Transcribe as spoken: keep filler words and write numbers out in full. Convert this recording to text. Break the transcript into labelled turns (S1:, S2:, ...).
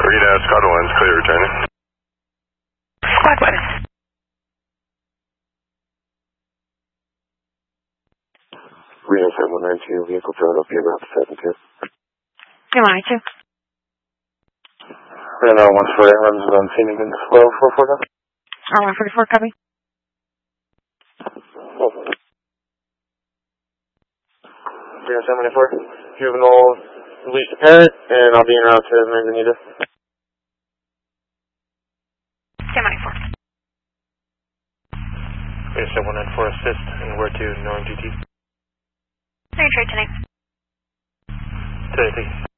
S1: Read out Scott one's clear returning.
S2: Squad one.
S3: Reno seven one nine two, vehicle Philadelphia, Route seven two.
S2: You want me to?
S3: Reno one four eight, runs on scenic and slow, four four nine.
S2: R one forty-four, copy.
S3: Oh. Reno seven one four, juvenile, release the parent, and I'll be en route to Manzanita.
S2: ten ninety-four.
S3: Reno seven one nine four, assist, and where to, knowing G T.
S2: Three trade tonight.
S3: Today, thank you.